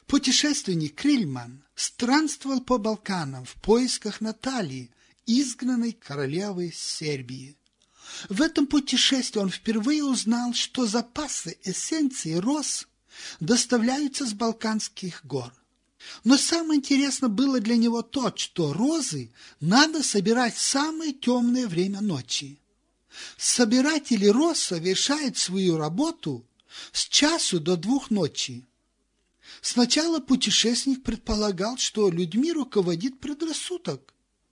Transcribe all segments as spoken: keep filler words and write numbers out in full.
Путешественник Крильман странствовал по Балканам в поисках Натальи, изгнанной королевы Сербии. В этом путешествии он впервые узнал, что запасы эссенции роз доставляются с Балканских гор. Но самое интересное было для него то, что розы надо собирать в самое темное время ночи. Собиратели роз совершают свою работу с часу до двух ночи. Сначала путешественник предполагал, что людьми руководит предрассудок.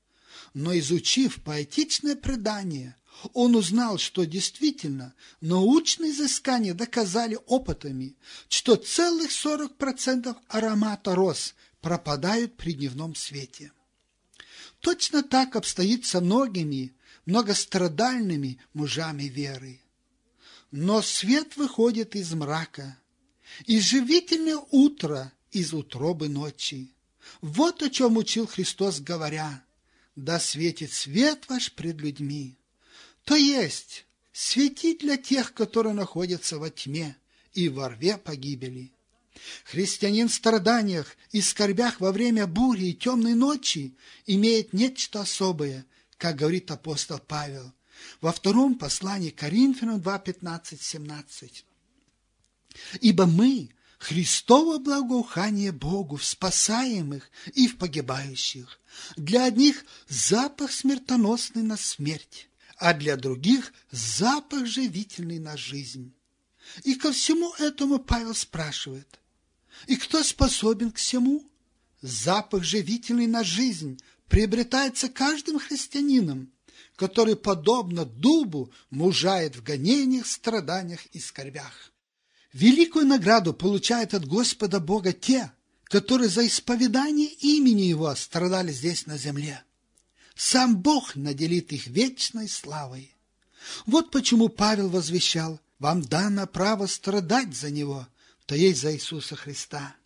Но изучив поэтичное предание, он узнал, что действительно научные изыскания доказали опытами, что целых сорок процентов аромата роз пропадают при дневном свете. Точно так обстоит со многими многострадальными мужами веры. Но свет выходит из мрака, и живительное утро из утробы ночи. Вот о чем учил Христос, говоря: «Да светит свет ваш пред людьми». То есть светить для тех, которые находятся во тьме и во рве погибели. Христианин в страданиях и скорбях во время бури и темной ночи имеет нечто особое, как говорит апостол Павел во втором послании к Коринфянам два, пятнадцать, семнадцать. «Ибо мы Христово благоухание Богу в спасаемых и в погибающих. Для одних запах смертоносный на смерть, а для других запах живительный на жизнь». И ко всему этому Павел спрашивает: и кто способен к всему? Запах живительный на жизнь приобретается каждым христианином, который, подобно дубу, мужает в гонениях, страданиях и скорбях. Великую награду получают от Господа Бога те, которые за исповедание имени Его страдали здесь на земле. Сам Бог наделит их вечной славой. Вот почему Павел возвещал: вам дано право страдать за Него, то есть за Иисуса Христа.